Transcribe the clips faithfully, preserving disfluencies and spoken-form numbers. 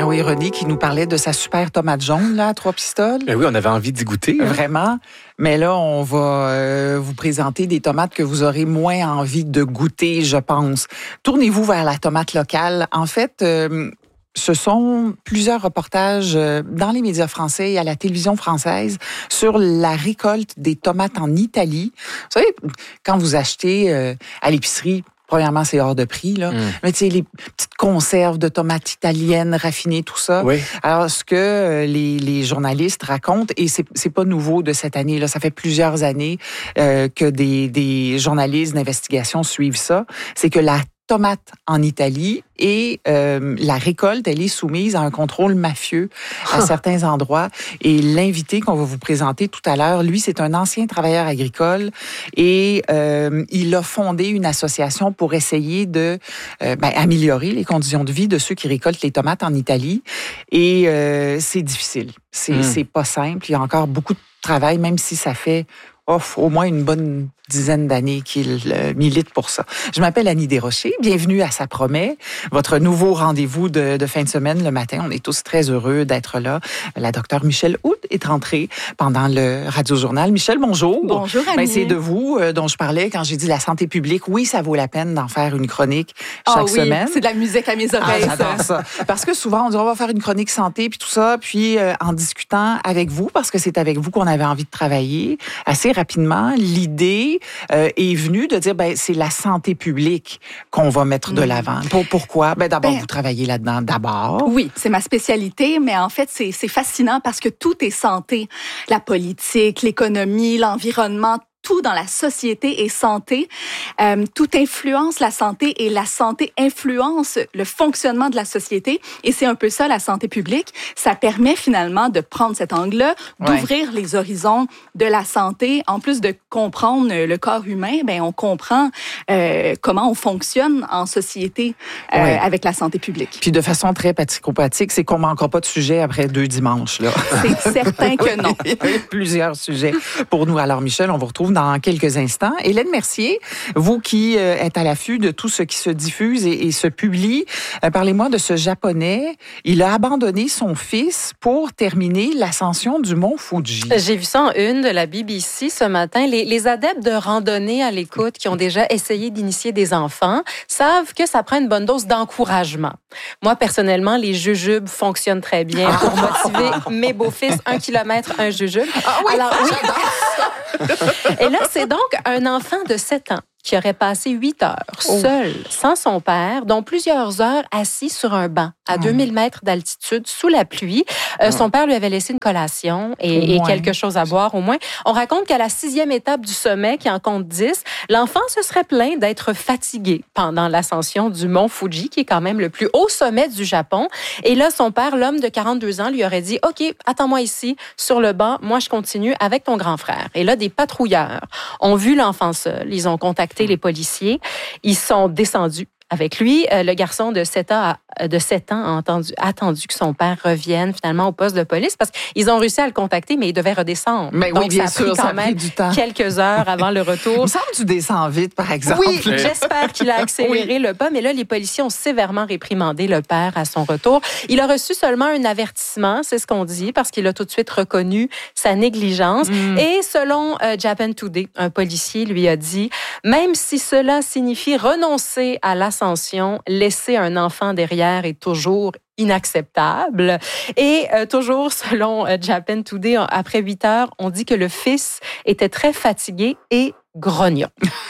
oui, René qui nous parlait de sa super tomate jaune là, à trois pistoles. Ben oui, on avait envie d'y goûter. Hein? Vraiment. Mais là, on va euh, vous présenter des tomates que vous aurez moins envie de goûter, je pense. Tournez-vous vers la tomate locale. En fait, euh, ce sont plusieurs reportages dans les médias français et à la télévision française sur la récolte des tomates en Italie. Vous savez, quand vous achetez euh, à l'épicerie, premièrement, c'est hors de prix, là. Mm. Mais tu sais, les petites conserves de tomates italiennes raffinées, tout ça. Oui. Alors, ce que les, les journalistes racontent, et c'est, c'est pas nouveau de cette année, là, ça fait plusieurs années euh, que des, des journalistes d'investigation suivent ça, c'est que la tomate en Italie et euh, la récolte, elle est soumise à un contrôle mafieux à certains endroits. Et l'invité qu'on va vous présenter tout à l'heure, lui, c'est un ancien travailleur agricole et euh, il a fondé une association pour essayer de euh, ben, améliorer les conditions de vie de ceux qui récoltent les tomates en Italie. Et euh, c'est difficile. C'est, mmh. c'est pas simple. Il y a encore beaucoup de travail, même si ça fait oh, au moins une bonne dizaine d'années qu'il euh, milite pour ça. Je m'appelle Annie Desrochers. Bienvenue à Ça promet, votre nouveau rendez-vous de, de fin de semaine le matin. On est tous très heureux d'être là. La docteure Michèle Houde est rentrée pendant le Radio-Journal. Michèle, bonjour. Bonjour, Annie. Ben, c'est de vous euh, dont je parlais quand j'ai dit la santé publique. Oui, ça vaut la peine d'en faire une chronique chaque ah, oui, semaine. C'est de la musique à mes oreilles. Ah, j'adore ça. Parce que souvent, on dit on va faire une chronique santé puis tout ça, puis euh, en discutant avec vous, parce que c'est avec vous qu'on avait envie de travailler, assez rapidement, l'idée euh, est venue de dire ben c'est la santé publique qu'on va mettre de l'avant. Pour, pourquoi? Ben d'abord, ben, vous travaillez là-dedans d'abord. Oui, c'est ma spécialité, mais en fait, c'est, c'est fascinant parce que tout est santé. La politique, l'économie, l'environnement, tout dans la société est santé. Euh, tout influence la santé et la santé influence le fonctionnement de la société. Et c'est un peu ça, la santé publique. Ça permet finalement de prendre cet angle-là, d'ouvrir ouais. les horizons de la santé. En plus de comprendre le corps humain, ben on comprend euh, comment on fonctionne en société euh, ouais. avec la santé publique. Puis de façon très pratico-pratique, c'est qu'on manquera pas de sujets après deux dimanches. Là. C'est certain que non. Il y a plusieurs sujets pour nous. Alors Michèle, on vous retrouve dans quelques instants. Hélène Mercier, vous qui euh, êtes à l'affût de tout ce qui se diffuse et, et se publie, euh, parlez-moi de ce Japonais. Il a abandonné son fils pour terminer l'ascension du mont Fuji. J'ai vu ça en une de la B B C ce matin. Les, les adeptes de randonnée à l'écoute qui ont déjà essayé d'initier des enfants savent que ça prend une bonne dose d'encouragement. Moi, personnellement, les jujubes fonctionnent très bien pour motiver mes beaux-fils. Un kilomètre, un jujube. Ah oui, alors oui. Et là, c'est donc un enfant de sept ans qui aurait passé huit heures oh. seul, sans son père, dont plusieurs heures assis sur un banc à mmh. deux mille mètres d'altitude, sous la pluie. Euh, mmh. Son père lui avait laissé une collation et, et quelque chose à boire au moins. On raconte qu'à la sixième étape du sommet, qui en compte dix, l'enfant se serait plaint d'être fatigué pendant l'ascension du mont Fuji, qui est quand même le plus haut sommet du Japon. Et là, son père, l'homme de quarante-deux ans, lui aurait dit « OK, attends-moi ici, sur le banc, moi je continue avec ton grand frère. » Et là, des patrouilleurs ont vu l'enfant seul. Ils ont contacté les policiers. Ils sont descendus avec lui. Euh, le garçon de sept ans, a, de sept ans a entendu, attendu que son père revienne finalement au poste de police parce qu'ils ont réussi à le contacter, mais il devait redescendre. Mais Donc, oui, bien ça a pris sûr, quand ça a même pris du temps. Quelques heures avant le retour. Il me semble que tu descends vite, par exemple. Oui, j'espère qu'il a accéléré oui. le pas, mais là, les policiers ont sévèrement réprimandé le père à son retour. Il a reçu seulement un avertissement, c'est ce qu'on dit, parce qu'il a tout de suite reconnu sa négligence. Mm. Et selon euh, Japan Today, un policier lui a dit, même si cela signifie renoncer à l'ascension, laisser un enfant derrière est toujours inacceptable. Et euh, toujours selon euh, Japan Today, après huit heures, on dit que le fils était très fatigué et grognon.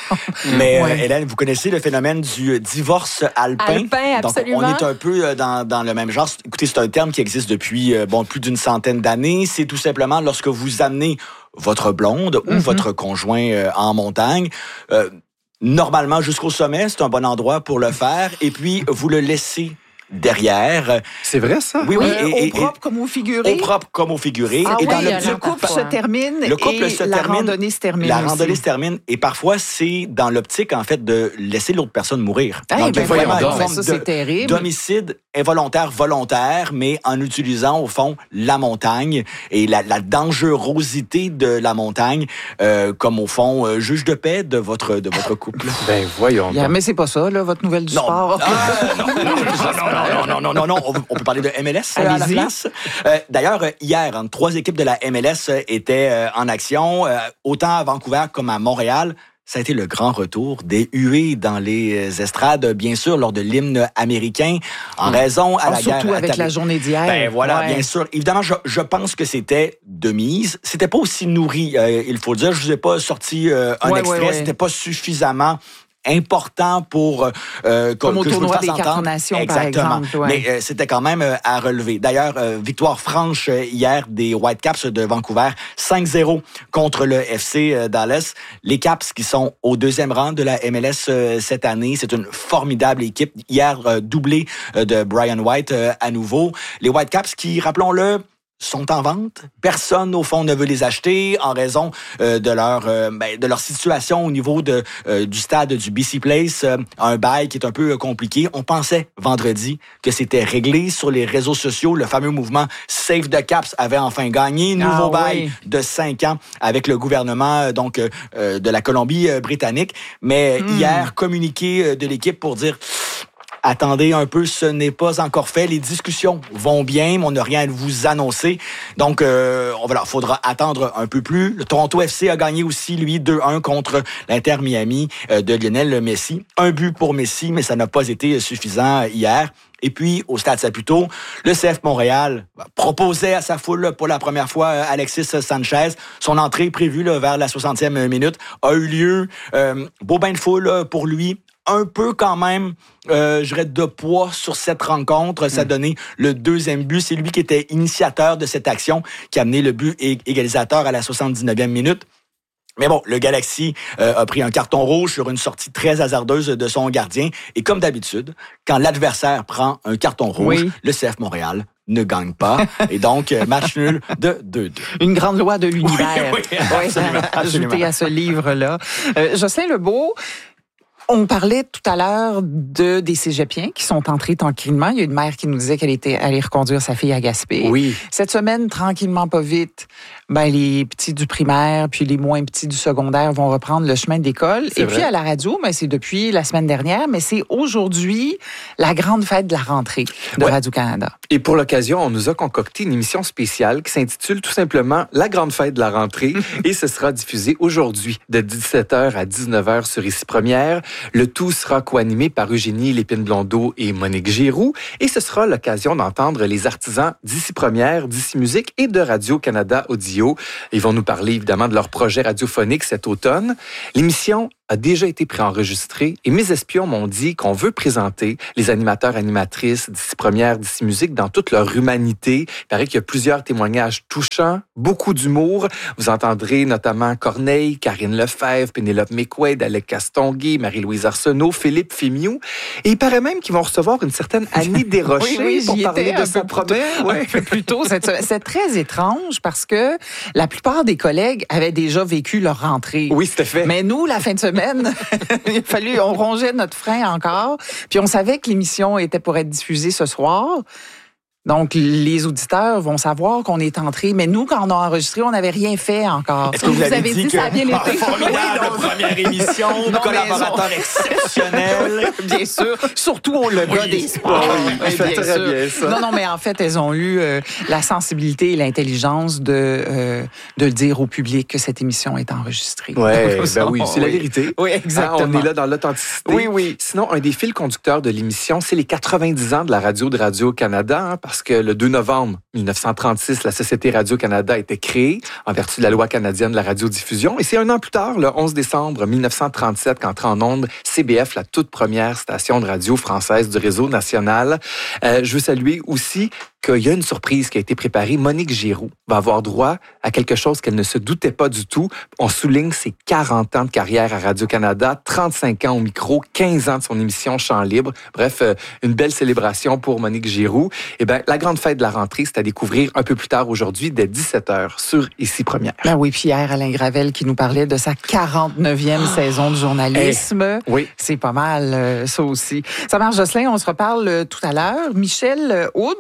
Mais ouais. euh, Hélène, vous connaissez le phénomène du divorce alpin? Alpin, absolument. Donc, on est un peu dans, dans le même genre. Écoutez, c'est un terme qui existe depuis euh, bon, plus d'une centaine d'années. C'est tout simplement lorsque vous amenez votre blonde ou mm-hmm. votre conjoint euh, en montagne, euh, normalement, jusqu'au sommet, c'est un bon endroit pour le faire. Et puis, vous le laissez derrière. C'est vrai, ça? Oui, oui. Euh, et, au et, propre comme au figuré? Au propre comme au figuré. Ah et oui, dans le, le couple se termine le couple et se la termine, randonnée se termine La aussi. randonnée se termine. Et parfois, c'est dans l'optique, en fait, de laisser l'autre personne mourir. Hey, donc, ben vraiment voyons, une ben forme ça, c'est terrible. d'homicide involontaire, volontaire, mais en utilisant, au fond, la montagne et la, la dangerosité de la montagne euh, comme, au fond, euh, juge de paix de votre, de votre couple. Ben, voyons. Yeah, mais c'est pas ça, là, votre nouvelle du non. sport. Ah, non, non, non, non, non, non, non, non, non, non, on, on peut parler de M L S euh, à la place. Euh, d'ailleurs, hier, hein, trois équipes de la M L S étaient euh, en action, euh, autant à Vancouver comme à Montréal. Ça a été le grand retour des huées dans les estrades, bien sûr, lors de l'hymne américain, en raison à oh, la surtout guerre. Surtout avec attaquée. la journée d'hier. Ben voilà, ouais. bien sûr. Évidemment, je, je pense que c'était de mise. C'était pas aussi nourri, euh, il faut le dire. Je vous ai pas sorti euh, un ouais, extrait. Ouais, ouais. C'était pas suffisamment important pour euh, comme que, au que tournoi je vous fasse des entendre. Nations, Exactement. par exemple. Ouais. Mais euh, c'était quand même euh, à relever. D'ailleurs, euh, victoire franche euh, hier des Whitecaps de Vancouver, cinq zéro contre le F C euh, Dallas. Les Caps qui sont au deuxième rang de la M L S euh, cette année, c'est une formidable équipe. Hier, euh, doublé euh, de Brian White euh, à nouveau. Les Whitecaps qui, rappelons-le, sont en vente. Personne, au fond, ne veut les acheter en raison euh, de leur euh, ben, de leur situation au niveau de euh, du stade du B C Place. Euh, un bail qui est un peu euh, compliqué. On pensait vendredi que c'était réglé sur les réseaux sociaux. Le fameux mouvement Save the Caps avait enfin gagné. Nouveau ah, bail oui. de cinq ans avec le gouvernement euh, donc euh, de la Colombie-Britannique. Mais mm. hier, communiqué de l'équipe pour dire... Attendez un peu, ce n'est pas encore fait. Les discussions vont bien, mais on n'a rien à vous annoncer. Donc, euh, voilà, faudra attendre un peu plus. Le Toronto F C a gagné aussi, lui, deux un contre l'Inter Miami euh, de Lionel Messi. Un but pour Messi, mais ça n'a pas été suffisant hier. Et puis, au Stade Saputo, le C F Montréal proposait à sa foule pour la première fois Alexis Sanchez. Son entrée prévue là, vers la soixantième minute a eu lieu. Euh, beau bain de foule pour lui. Un peu quand même, euh, je dirais, de poids sur cette rencontre. Ça a donné le deuxième but. C'est lui qui était initiateur de cette action, qui a amené le but égalisateur à la soixante-dix-neuvième minute. Mais bon, le Galaxy euh, a pris un carton rouge sur une sortie très hasardeuse de son gardien. Et comme d'habitude, quand l'adversaire prend un carton rouge, oui. le C F Montréal ne gagne pas. Et donc, match nul de deux deux. Une grande loi de l'univers. Oui, oui, absolument, absolument. Ajoutée à ce livre-là. Euh, Jocelyn Lebeau, on parlait tout à l'heure de des cégepiens qui sont entrés tranquillement. Il y a une mère qui nous disait qu'elle était allée reconduire sa fille à Gaspé. Oui. Cette semaine, tranquillement, pas vite, ben les petits du primaire puis les moins petits du secondaire vont reprendre le chemin de l'école. C'est Et vrai. puis à la radio, ben c'est depuis la semaine dernière, mais c'est aujourd'hui la grande fête de la rentrée de ouais. Radio-Canada. Et pour l'occasion, on nous a concocté une émission spéciale qui s'intitule tout simplement La grande fête de la rentrée et ce sera diffusé aujourd'hui de dix-sept heures à dix-neuf heures sur Ici Première. Le tout sera co-animé par Eugénie Lépine-Blondeau et Monique Giroux. Et ce sera l'occasion d'entendre les artisans d'Ici Première, d'Ici Musique et de Radio-Canada Audio. Ils vont nous parler évidemment de leur projet radiophonique cet automne. L'émission a déjà été préenregistrée et mes espions m'ont dit qu'on veut présenter les animateurs, animatrices d'Ici Première, d'Ici Musique dans toute leur humanité. Il paraît qu'il y a plusieurs témoignages touchants, beaucoup d'humour. Vous entendrez notamment Corneille, Karine Lefebvre, Pénélope McQuaid, Alec Castonguay, Marie-Louise Arsenault, Philippe Fémiou. Et il paraît même qu'ils vont recevoir une certaine Annie Desrochers oui, oui, pour j'y parler étais de sa projet. Un peu plus tôt cette semaine. C'est très étrange parce que la plupart des collègues avaient déjà vécu leur rentrée. Oui, c'était fait. Mais nous, la fin de semaine, il a fallu, on rongeait notre frein encore. Puis on savait que l'émission était pour être diffusée ce soir. Donc, les auditeurs vont savoir qu'on est entré. Mais nous, quand on a enregistré, on n'avait rien fait encore. Est-ce que vous, vous avez, avez dit, dit que ça a bien été? Ah, formidable première émission, Non, collaborateur mais... exceptionnel. Bien sûr. Surtout le gars Oui. des sports. Oui, il fait très sûr. bien ça. Non, non, mais en fait, elles ont eu euh, la sensibilité et l'intelligence de, euh, de le dire au public que cette émission est enregistrée. Oui, ben oui, c'est oui. la vérité. Oui, exactement. Hein, on est là dans l'authenticité. Oui, oui. Sinon, un des fils conducteurs de l'émission, c'est les quatre-vingt-dix ans de la radio de Radio-Canada, hein, parce que le deux novembre mille neuf cent trente-six, la Société Radio-Canada a été créée en vertu de la loi canadienne de la radiodiffusion. Et c'est un an plus tard, le onze décembre mille neuf cent trente-sept, qu'entre en ondes C B F, la toute première station de radio française du réseau national. Euh, je veux saluer aussi qu'il y a une surprise qui a été préparée. Monique Giroux va avoir droit à quelque chose qu'elle ne se doutait pas du tout. On souligne ses quarante ans de carrière à Radio-Canada, trente-cinq ans au micro, quinze ans de son émission Chant libre. Bref, euh, une belle célébration pour Monique Giroux. Eh bien, la grande fête de la rentrée, c'est à découvrir un peu plus tard aujourd'hui, dès dix-sept heures, sur Ici Première. Ben oui, Pierre Alain Gravel qui nous parlait de sa quarante-neuvième oh. saison de journalisme. Hey, oui. C'est pas mal, euh, ça aussi. Ça marche, Jocelyn, on se reparle euh, tout à l'heure. Michel Houde, médecin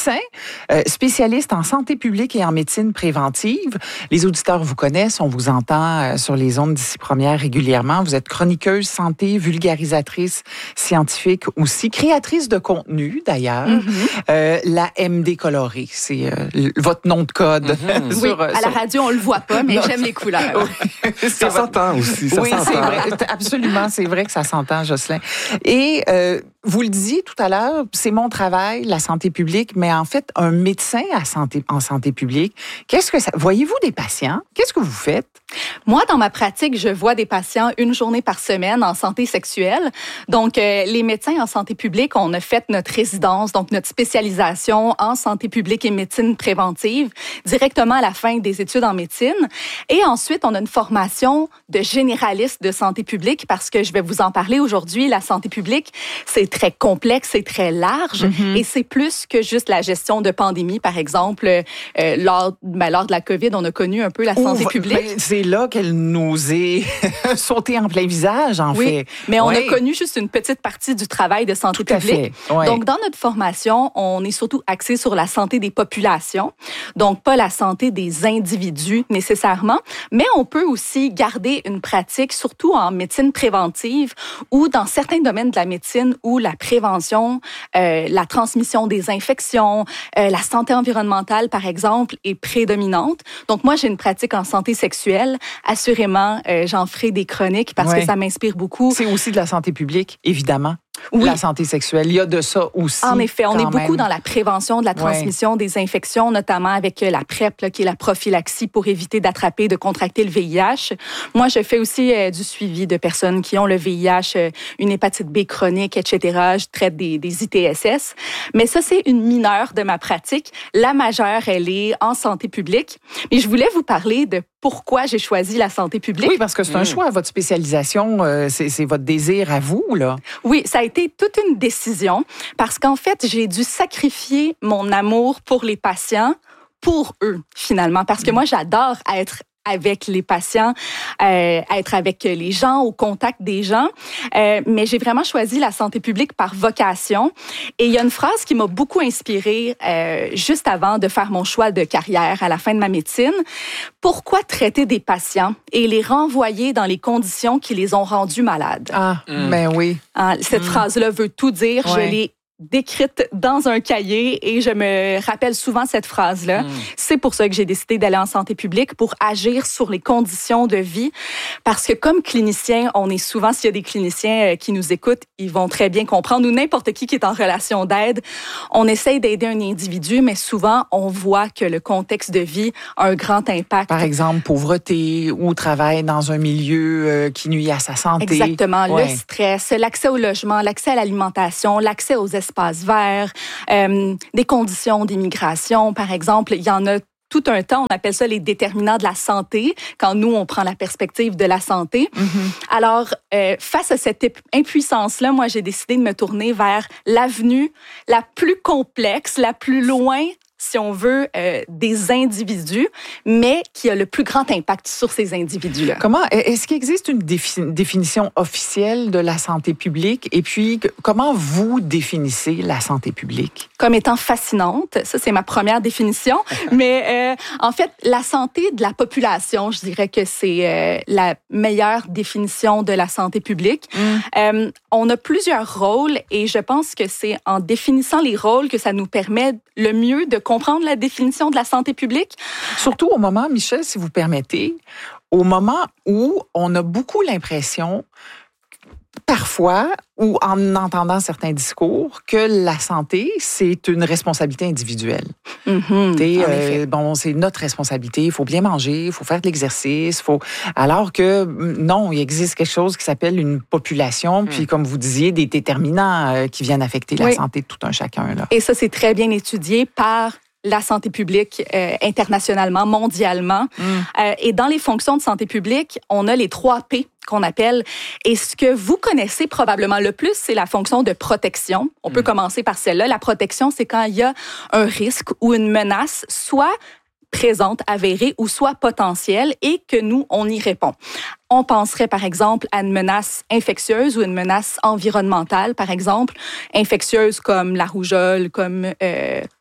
médecin, euh, spécialiste en santé publique et en médecine préventive. Les auditeurs vous connaissent, on vous entend euh, sur les ondes d'Ici Première régulièrement. Vous êtes chroniqueuse santé, vulgarisatrice scientifique aussi, créatrice de contenu d'ailleurs. Mm-hmm. euh, la M D colorée, c'est euh, votre nom de code. Mm-hmm. sur, oui, euh, à sur... la radio, on le voit pas, mais non. J'aime les couleurs. Ça s'entend aussi, ça oui, s'entend. c'est vrai, absolument, c'est vrai que ça s'entend, Jocelyn. Et euh, vous le disiez tout à l'heure, c'est mon travail, la santé publique, mais en fait, un médecin à santé, en santé publique, qu'est-ce que ça... Voyez-vous des patients? Qu'est-ce que vous faites? Moi, dans ma pratique, je vois des patients une journée par semaine en santé sexuelle. Donc, euh, les médecins en santé publique, on a fait notre résidence, donc notre spécialisation en santé publique et médecine préventive directement à la fin des études en médecine. Et ensuite, on a une formation de généraliste de santé publique parce que je vais vous en parler aujourd'hui. La santé publique, c'est très complexe, c'est très large mm-hmm. et c'est plus que juste la gestion de pandémie, par exemple. Euh, lors, ben, lors de la COVID, on a connu un peu la santé Ouvre, publique. Ben, c'est là qu'elle nous est sautée en plein visage, en oui, fait. Mais on oui. a connu juste une petite partie du travail de santé Tout publique. Oui. Donc, dans notre formation, on est surtout axé sur la santé des populations. Donc, pas la santé des individus nécessairement, mais on peut aussi garder une pratique, surtout en médecine préventive ou dans certains domaines de la médecine où la prévention, euh, la transmission des infections, euh, la santé environnementale, par exemple, est prédominante. Donc, moi, j'ai une pratique en santé sexuelle. Assurément, euh, j'en ferai des chroniques parce ouais. que ça m'inspire beaucoup. C'est aussi de la santé publique, évidemment. Oui. La santé sexuelle, il y a de ça aussi. En effet, on est même. beaucoup dans la prévention de la transmission ouais. des infections, notamment avec la PrEP, là, qui est la prophylaxie pour éviter d'attraper, de contracter le V I H. Moi, je fais aussi euh, du suivi de personnes qui ont le V I H, euh, une hépatite B chronique, et cetera. Je traite des, des I T S S. Mais ça, c'est une mineure de ma pratique. La majeure, elle est en santé publique. Mais je voulais vous parler de pourquoi j'ai choisi la santé publique. Oui, parce que c'est un mmh. choix. Votre spécialisation, euh, c'est, c'est votre désir à vous, là. Oui, ça a été toute une décision parce qu'en fait, j'ai dû sacrifier mon amour pour les patients pour eux, finalement. Parce que moi, j'adore être avec les patients, euh, être avec les gens, au contact des gens. Euh, mais j'ai vraiment choisi la santé publique par vocation. Et il y a une phrase qui m'a beaucoup inspirée euh, juste avant de faire mon choix de carrière à la fin de ma médecine. Pourquoi traiter des patients et les renvoyer dans les conditions qui les ont rendus malades? Ah, mm. ben oui. Ah, cette mm. phrase-là veut tout dire. Ouais. Je l'ai décrite dans un cahier et je me rappelle souvent cette phrase-là. Mmh. C'est pour ça que j'ai décidé d'aller en santé publique, pour agir sur les conditions de vie. Parce que comme clinicien, on est souvent, s'il y a des cliniciens qui nous écoutent, ils vont très bien comprendre, ou n'importe qui qui est en relation d'aide, on essaye d'aider un individu, mais souvent, on voit que le contexte de vie a un grand impact. Par exemple, pauvreté ou travail dans un milieu euh, qui nuit à sa santé. Exactement. Ouais. Le stress, l'accès au logement, l'accès à l'alimentation, l'accès aux espaces verts, euh, des conditions d'immigration, par exemple. Il y en a tout un temps, on appelle ça les déterminants de la santé, quand nous, on prend la perspective de la santé. Mm-hmm. Alors, euh, face à cette impuissance-là, moi, j'ai décidé de me tourner vers l'avenue la plus complexe, la plus loin, si on veut, euh, des individus, mais qui a le plus grand impact sur ces individus-là. Comment, est-ce qu'il existe une défi- définition officielle de la santé publique? Et puis, comment vous définissez la santé publique? Comme étant fascinante. Ça, c'est ma première définition. Mais euh, en fait, la santé de la population, je dirais que c'est euh, la meilleure définition de la santé publique. Mm. Euh, on a plusieurs rôles et je pense que c'est en définissant les rôles que ça nous permet le mieux de comprendre la définition de la santé publique. Surtout au moment, Michel, si vous permettez, au moment où on a beaucoup l'impression, parfois, ou en entendant certains discours, que la santé, c'est une responsabilité individuelle. Mm-hmm, euh, bon, c'est notre responsabilité, il faut bien manger, il faut faire de l'exercice, faut... alors que non, il existe quelque chose qui s'appelle une population, mm. puis comme vous disiez, des déterminants euh, qui viennent affecter la oui. santé de tout un chacun. Là. Et ça, c'est très bien étudié par la santé publique euh, internationalement, mondialement. Mm. Euh, et dans les fonctions de santé publique, on a les trois P qu'on appelle. Et ce que vous connaissez probablement le plus, c'est la fonction de protection. On mm. peut commencer par celle-là. La protection, c'est quand il y a un risque ou une menace, soit présente, avérée, ou soit potentielle, et que nous, on y répond. On penserait, par exemple, à une menace infectieuse ou une menace environnementale, par exemple, infectieuse comme la rougeole, comme euh,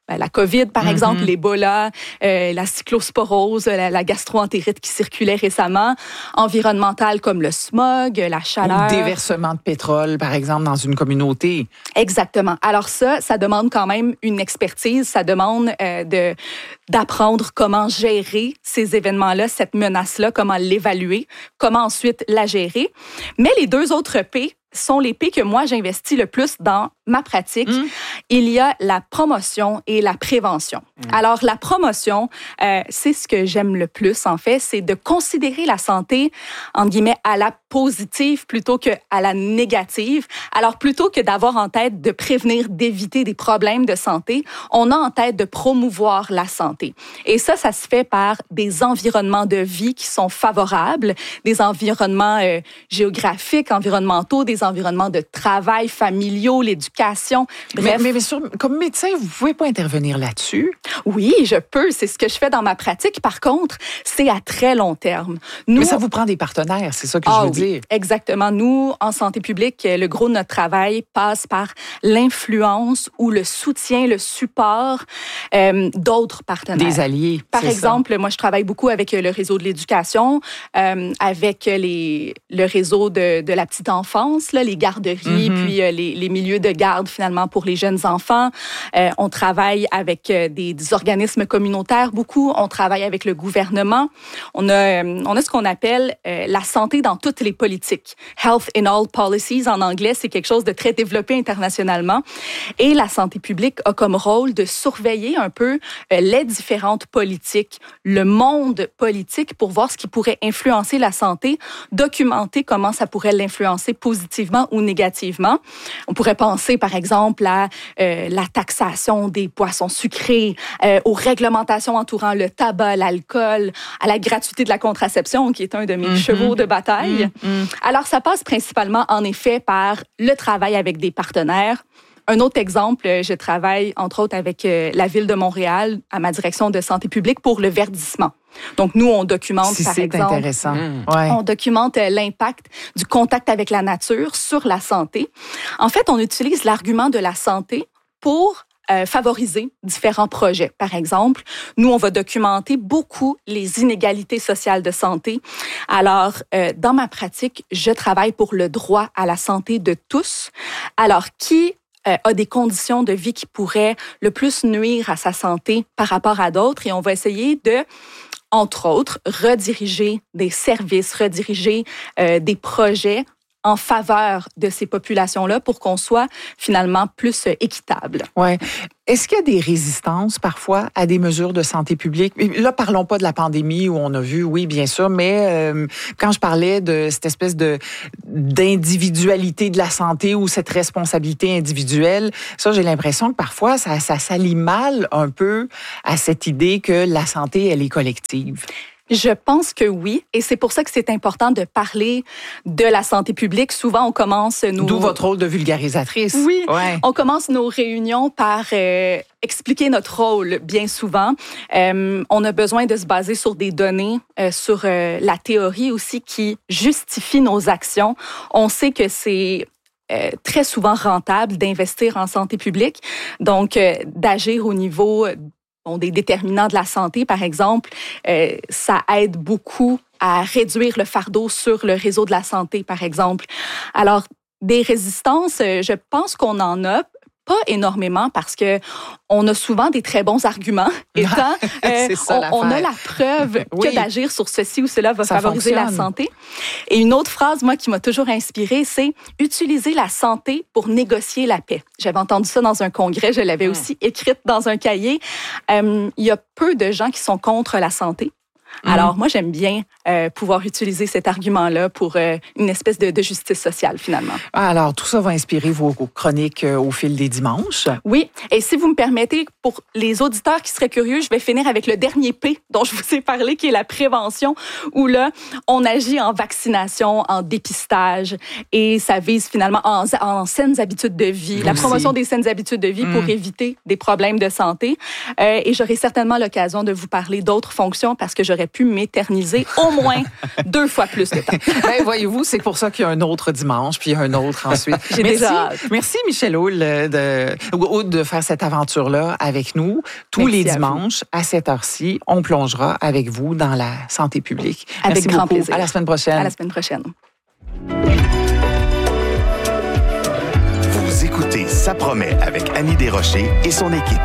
ben, la COVID, par mm-hmm. exemple, l'Ebola, euh, la cyclosporose, la, la gastroentérite qui circulait récemment, environnementales comme le smog, la chaleur. Ou déversement de pétrole, par exemple, dans une communauté. Exactement. Alors ça, ça demande quand même une expertise, ça demande euh, de, d'apprendre comment gérer ces événements-là, cette menace-là, comment l'évaluer, comment ensuite la gérer. Mais les deux autres P sont les P que moi, j'investis le plus dans ma pratique. Mmh. Il y a la promotion et la prévention. Mmh. Alors, la promotion, euh, c'est ce que j'aime le plus, en fait, c'est de considérer la santé, entre guillemets, à la positive plutôt qu'à la négative. Alors, plutôt que d'avoir en tête de prévenir, d'éviter des problèmes de santé, on a en tête de promouvoir la santé. Et ça, ça se fait par des environnements de vie qui sont favorables, des environnements euh, géographiques, environnementaux, des environnements de travail, familiaux, l'éducation. Bref. Mais, mais, mais sur, comme médecin, vous ne pouvez pas intervenir là-dessus? Oui, je peux. C'est ce que je fais dans ma pratique. Par contre, c'est à très long terme. Nous, mais ça vous prend des partenaires, c'est ça que ah, je veux oui, dire. Exactement. Nous, en santé publique, le gros de notre travail passe par l'influence ou le soutien, le support euh, d'autres partenaires. Des alliés. Par exemple, ça. Moi, je travaille beaucoup avec le réseau de l'éducation, euh, avec les, le réseau de, de la petite enfance, là, les garderies, mm-hmm. puis euh, les, les milieux de garde, finalement, pour les jeunes enfants. Euh, on travaille avec euh, des, des organismes communautaires, beaucoup. On travaille avec le gouvernement. On a, euh, on a ce qu'on appelle euh, la santé dans toutes les politiques. Health in all policies, en anglais, c'est quelque chose de très développé internationalement. Et la santé publique a comme rôle de surveiller un peu euh, les différentes politiques, le monde politique, pour voir ce qui pourrait influencer la santé, documenter comment ça pourrait l'influencer positivement ou négativement. On pourrait penser, par exemple, à euh, la taxation des boissons sucrées, euh, aux réglementations entourant le tabac, l'alcool, à la gratuité de la contraception, qui est un de mes mm-hmm. chevaux de bataille. Mm-hmm. Alors, ça passe principalement, en effet, par le travail avec des partenaires. Un autre exemple, je travaille, entre autres, avec la Ville de Montréal, à ma direction de santé publique, pour le verdissement. Donc, nous, on documente, si par c'est exemple... intéressant. Mmh. Ouais. On documente l'impact du contact avec la nature sur la santé. En fait, on utilise l'argument de la santé pour euh, favoriser différents projets. Par exemple, nous, on va documenter beaucoup les inégalités sociales de santé. Alors, euh, dans ma pratique, je travaille pour le droit à la santé de tous. Alors, qui a des conditions de vie qui pourraient le plus nuire à sa santé par rapport à d'autres, et on va essayer de, entre autres, rediriger des services, rediriger euh, des projets en faveur de ces populations-là pour qu'on soit finalement plus équitable. Ouais. Est-ce qu'il y a des résistances parfois à des mesures de santé publique? Là, parlons pas de la pandémie où on a vu, oui, bien sûr, mais euh, quand je parlais de cette espèce de d'individualité de la santé ou cette responsabilité individuelle, ça, j'ai l'impression que parfois, ça, ça s'allie mal un peu à cette idée que la santé, elle est collective. Je pense que oui, et c'est pour ça que c'est important de parler de la santé publique. Souvent, on commence nos... D'où votre rôle de vulgarisatrice. Oui, ouais. On commence nos réunions par euh, expliquer notre rôle, bien souvent. Euh, on a besoin de se baser sur des données, euh, sur euh, la théorie aussi qui justifie nos actions. On sait que c'est... Euh, très souvent rentable d'investir en santé publique, donc euh, d'agir au niveau bon, des déterminants de la santé, par exemple, euh, ça aide beaucoup à réduire le fardeau sur le réseau de la santé, par exemple. Alors, des résistances, euh, je pense qu'on en a, pas énormément, parce que on a souvent des très bons arguments. Étant, euh, ça, on, on a la preuve oui. que d'agir sur ceci ou cela va ça favoriser fonctionne. la santé. Et une autre phrase, moi, qui m'a toujours inspirée, c'est « utiliser la santé pour négocier la paix ». J'avais entendu ça dans un congrès, je l'avais mmh. aussi écrite dans un cahier. Euh, il y a peu de gens qui sont contre la santé. Alors, mmh. moi, j'aime bien euh, pouvoir utiliser cet argument-là pour euh, une espèce de, de justice sociale, finalement. Alors, tout ça va inspirer vos chroniques euh, au fil des dimanches. Oui, et si vous me permettez, pour les auditeurs qui seraient curieux, je vais finir avec le dernier P dont je vous ai parlé, qui est la prévention, où là, on agit en vaccination, en dépistage, et ça vise finalement en, en saines habitudes de vie, la promotion des saines habitudes de vie mmh. pour éviter des problèmes de santé. Euh, et j'aurai certainement l'occasion de vous parler d'autres fonctions parce que j'aurai j'aurais pu m'éterniser au moins deux fois plus de temps. Ben, voyez-vous, c'est pour ça qu'il y a un autre dimanche, puis un autre ensuite. J'ai merci, déjà hâte. merci Michel Houle de, de faire cette aventure-là avec nous. Tous Merci les à dimanches, à, à cette heure-ci, on plongera avec vous dans la santé publique. Avec merci grand beaucoup. plaisir. À la semaine prochaine. À la semaine prochaine. Vous écoutez Ça promet avec Annie Desrochers et son équipe.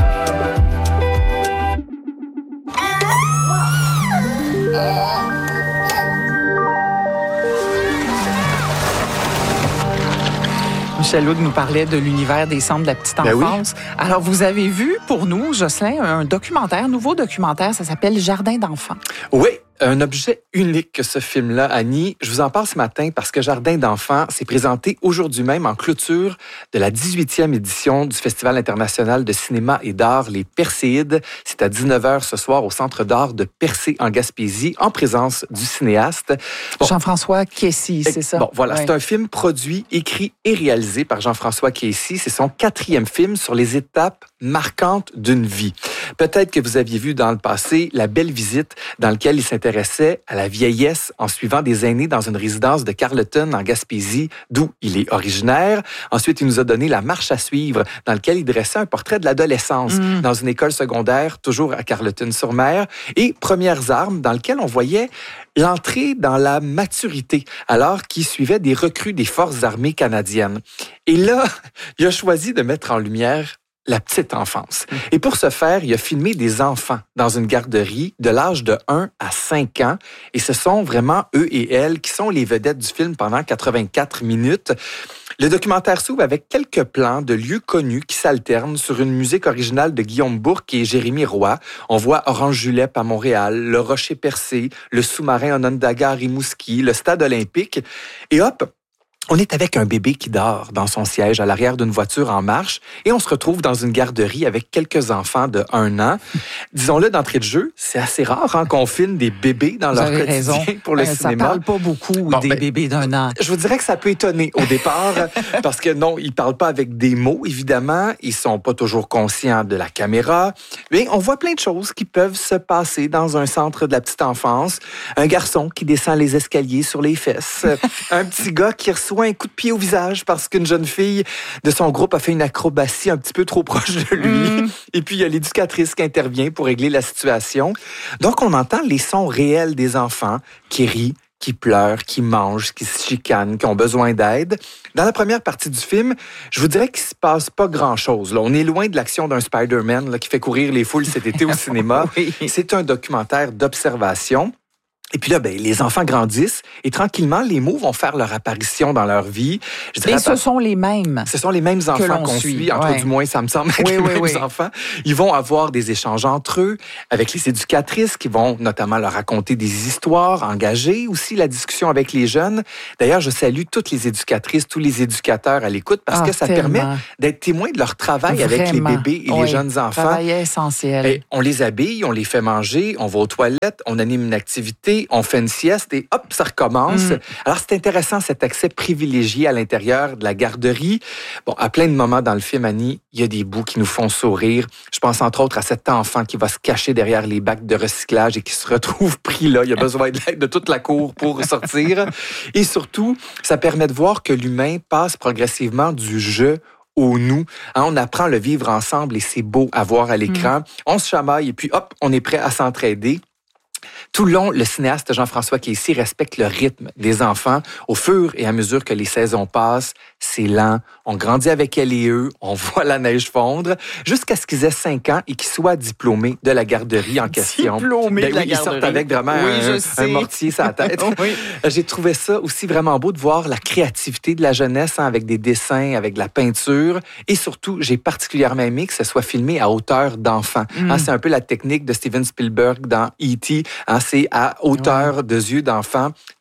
Michel Houle nous parlait de l'univers des centres de la petite Ben enfance. oui. Alors, vous avez vu pour nous, Jocelyn, un documentaire, un nouveau documentaire, ça s'appelle Jardin d'enfants. Oui, un objet unique que ce film-là, Annie. Je vous en parle ce matin parce que Jardin d'enfants s'est présenté aujourd'hui même en clôture de la dix-huitième édition du Festival international de cinéma et d'art Les Perséides. C'est à dix-neuf heures ce soir au Centre d'art de Percé en Gaspésie, en présence du cinéaste. Bon. Jean-François Kessy, c'est ça? Bon, voilà, ouais. c'est un film produit, écrit et réalisé par Jean-François Kessy. C'est son quatrième film sur les étapes marquantes d'une vie. Peut-être que vous aviez vu dans le passé La Belle Visite, dans lequel il s'intéressait à la vieillesse en suivant des aînés dans une résidence de Carleton en Gaspésie, d'où il est originaire. Ensuite, il nous a donné La Marche à suivre, dans lequel il dressait un portrait de l'adolescence mmh. dans une école secondaire, toujours à Carleton-sur-Mer. Et Premières armes, dans lequel on voyait l'entrée dans la maturité, alors qu'il suivait des recrues des forces armées canadiennes. Et là, il a choisi de mettre en lumière la petite enfance. Et pour ce faire, il a filmé des enfants dans une garderie de l'âge de un à cinq ans. Et ce sont vraiment eux et elles qui sont les vedettes du film pendant quatre-vingt-quatre minutes. Le documentaire s'ouvre avec quelques plans de lieux connus qui s'alternent sur une musique originale de Guillaume Bourque et Jérémy Roy. On voit Orange Julep à Montréal, le Rocher Percé, le sous-marin Onondaga à Rimouski, le Stade olympique. Et hop, on est avec un bébé qui dort dans son siège à l'arrière d'une voiture en marche et on se retrouve dans une garderie avec quelques enfants de un an. Disons-le d'entrée de jeu, c'est assez rare hein, qu'on filme des bébés dans vous leur avez quotidien raison. pour le euh, cinéma. Ça parle pas beaucoup bon, des ben, bébés d'un an. Je vous dirais que ça peut étonner au départ parce que non, ils parlent pas avec des mots, évidemment. Ils sont pas toujours conscients de la caméra. Mais on voit plein de choses qui peuvent se passer dans un centre de la petite enfance. Un garçon qui descend les escaliers sur les fesses. Un petit gars qui reçoit un coup de pied au visage parce qu'une jeune fille de son groupe a fait une acrobatie un petit peu trop proche de lui. Mm. Et puis, il y a l'éducatrice qui intervient pour régler la situation. Donc, on entend les sons réels des enfants qui rient, qui pleurent, qui mangent, qui se chicanent, qui ont besoin d'aide. Dans la première partie du film, je vous dirais qu'il ne se passe pas grand-chose. Là. On est loin de l'action d'un Spider-Man là, qui fait courir les foules cet été au cinéma. Oui. C'est un documentaire d'observation. Et puis là, ben, les enfants grandissent et tranquillement, les mots vont faire leur apparition dans leur vie. Je dirais, et ce sont les mêmes. Ce sont les mêmes enfants qu'on suit. suit. Entre ouais. du moins, ça me semble avec oui, les oui, mêmes oui. enfants. Ils vont avoir des échanges entre eux avec les éducatrices qui vont notamment leur raconter des histoires, engager aussi la discussion avec les jeunes. D'ailleurs, je salue toutes les éducatrices, tous les éducateurs à l'écoute parce ah, que ça tellement. permet d'être témoins de leur travail Vraiment. avec les bébés et oui. les jeunes enfants. Travail essentiel. Et on les habille, on les fait manger, on va aux toilettes, on anime une activité, on fait une sieste et hop, ça recommence. Mm. Alors, c'est intéressant cet accès privilégié à l'intérieur de la garderie. Bon, à plein de moments dans le film, Annie, il y a des bouts qui nous font sourire. Je pense entre autres à cet enfant qui va se cacher derrière les bacs de recyclage et qui se retrouve pris là. Il a besoin de l'aide de toute la cour pour sortir. Et surtout, ça permet de voir que l'humain passe progressivement du jeu au nous. Hein, on apprend à le vivre ensemble et c'est beau à voir à l'écran. Mm. On se chamaille et puis hop, on est prêt à s'entraider. Tout le long, le cinéaste Jean-François Kessy respecte le rythme des enfants. Au fur et à mesure que les saisons passent, c'est lent. On grandit avec elle et eux. On voit la neige fondre jusqu'à ce qu'ils aient cinq ans et qu'ils soient diplômés de la garderie en question. Diplômés ben de la oui, garderie. Ils sortent avec vraiment oui, un, un mortier sur la tête. oui. J'ai trouvé ça aussi vraiment beau de voir la créativité de la jeunesse hein, avec des dessins, avec de la peinture. Et surtout, j'ai particulièrement aimé que ce soit filmé à hauteur d'enfant. Mm. Hein, c'est un peu la technique de Steven Spielberg dans E T Hein, c'est à hauteur ouais. de yeux d'enfant.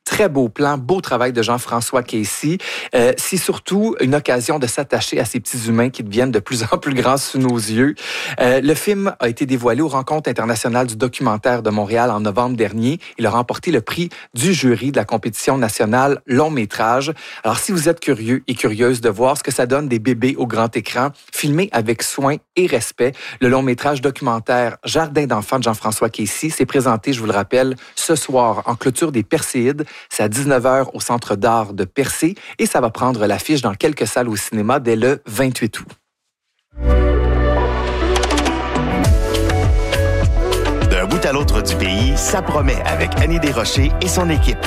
Très beau plan, beau travail de Jean-François Casey. Euh, c'est surtout une occasion de s'attacher à ces petits humains qui deviennent de plus en plus grands sous nos yeux. Euh, le film a été dévoilé aux Rencontres internationales du documentaire de Montréal en novembre dernier. Il a remporté le prix du jury de la compétition nationale long métrage. Alors, si vous êtes curieux et curieuse de voir ce que ça donne des bébés au grand écran, filmé avec soin et respect, le long métrage documentaire Jardin d'enfants de Jean-François Casey s'est présenté, je vous le rappelle, ce soir en clôture des Perséides. C'est à dix-neuf heures au Centre d'art de Percé et ça va prendre l'affiche dans quelques salles au cinéma dès le vingt-huit août. D'un bout à l'autre du pays, ça promet avec Annie Desrochers et son équipe.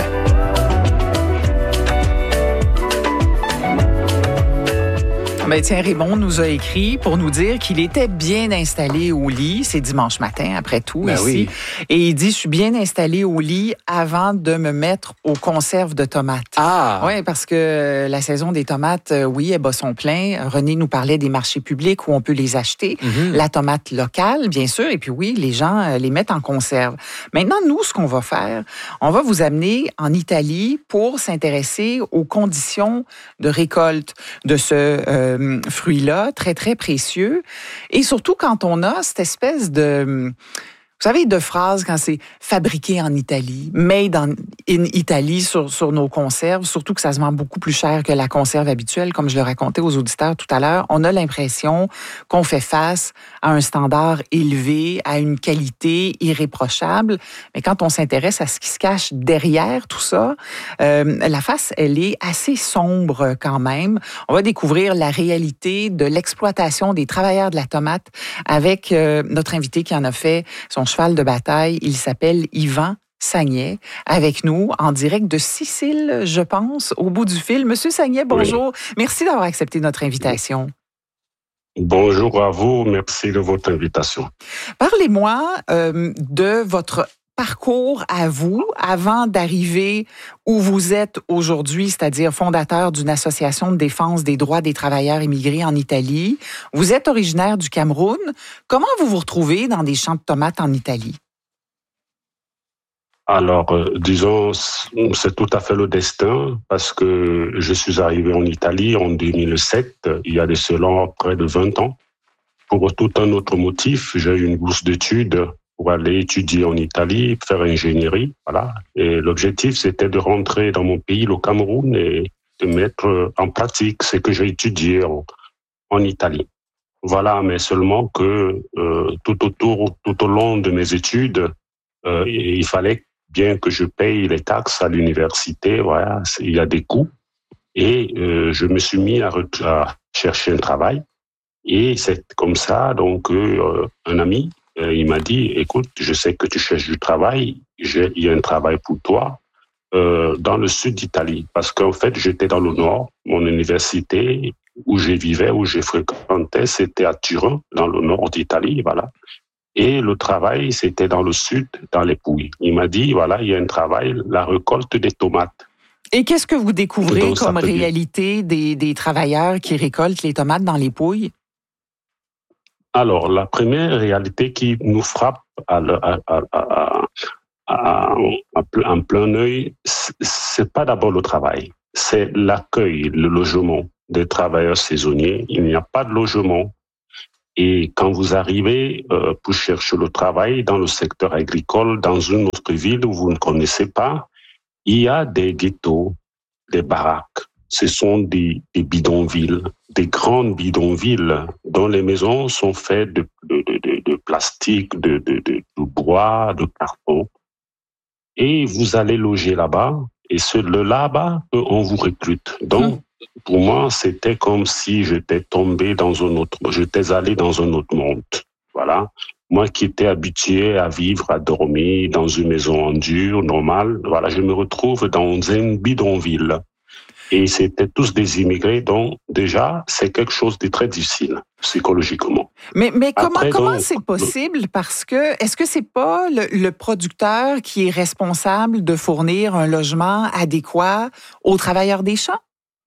Ben tiens, Raymond nous a écrit pour nous dire qu'il était bien installé au lit. C'est dimanche matin, après tout, ben ici. Oui. Et il dit, je suis bien installé au lit avant de me mettre aux conserves de tomates. Ah! Oui, parce que la saison des tomates, oui, elle bat son plein. René nous parlait des marchés publics où on peut les acheter. Mm-hmm. La tomate locale, bien sûr. Et puis oui, les gens les mettent en conserve. Maintenant, nous, ce qu'on va faire, on va vous amener en Italie pour s'intéresser aux conditions de récolte de ce euh, fruit-là, très, très précieux. Et surtout quand on a cette espèce de... Vous savez, de phrases quand c'est fabriqué en Italie, made in Italy sur, sur nos conserves, surtout que ça se vend beaucoup plus cher que la conserve habituelle, comme je le racontais aux auditeurs tout à l'heure. On a l'impression qu'on fait face à un standard élevé, à une qualité irréprochable. Mais quand on s'intéresse à ce qui se cache derrière tout ça, euh, la face, elle est assez sombre quand même. On va découvrir la réalité de l'exploitation des travailleurs de la tomate avec euh, notre invité qui en a fait son cheval de bataille. Il s'appelle Yvan Sagnet, avec nous, en direct de Sicile, je pense, au bout du fil. Monsieur Sagnet, bonjour. Oui. Merci d'avoir accepté notre invitation. Bonjour à vous. Merci de votre invitation. Parlez-moi euh, de votre parcours à vous, avant d'arriver où vous êtes aujourd'hui, c'est-à-dire fondateur d'une association de défense des droits des travailleurs immigrés en Italie. Vous êtes originaire du Cameroun. Comment vous vous retrouvez dans des champs de tomates en Italie? Alors, euh, disons, c'est tout à fait le destin, parce que je suis arrivé en Italie en deux mille sept, il y a de cela près de vingt ans. Pour tout un autre motif, j'ai eu une bourse d'études pour aller étudier en Italie, faire ingénierie, voilà. Et l'objectif, c'était de rentrer dans mon pays, le Cameroun, et de mettre en pratique ce que j'ai étudié en, en Italie. Voilà, mais seulement que euh, tout autour, tout au long de mes études, euh, il fallait bien que je paye les taxes à l'université, voilà, il y a des coûts. Et euh, je me suis mis à, à chercher un travail. Et c'est comme ça, donc, euh, un ami, il m'a dit, écoute, je sais que tu cherches du travail, j'ai, il y a un travail pour toi euh, dans le sud d'Italie. Parce qu'en fait, j'étais dans le nord, mon université où je vivais, où je fréquentais, c'était à Turin, dans le nord d'Italie, voilà. Et le travail, c'était dans le sud, dans les Pouilles. Il m'a dit, voilà, il y a un travail, la récolte des tomates. Et qu'est-ce que vous découvrez donc, comme réalité des, des travailleurs qui récoltent les tomates dans les Pouilles? Alors, la première réalité qui nous frappe à, à, à, à, à, en plein œil, c'est pas d'abord le travail, c'est l'accueil, le logement des travailleurs saisonniers. Il n'y a pas de logement. Et quand vous arrivez euh, pour chercher le travail dans le secteur agricole, dans une autre ville où vous ne connaissez pas, il y a des ghettos, des baraques. Ce sont des, des bidonvilles, des grandes bidonvilles dont les maisons sont faites de, de, de, de plastique, de, de, de, de bois, de carton. Et vous allez loger là-bas, et ce, le là-bas, on vous recrute. Donc, mmh. pour moi, c'était comme si j'étais tombé dans un autre, j'étais allé dans un autre monde. Voilà. Moi qui étais habitué à vivre, à dormir dans une maison en dur, normale, voilà, je me retrouve dans une bidonville. Et c'était tous des immigrés, donc déjà, c'est quelque chose de très difficile, psychologiquement. Mais, mais comment, Après, comment donc, c'est possible? Parce que, est-ce que c'est pas le, le producteur qui est responsable de fournir un logement adéquat aux travailleurs des champs?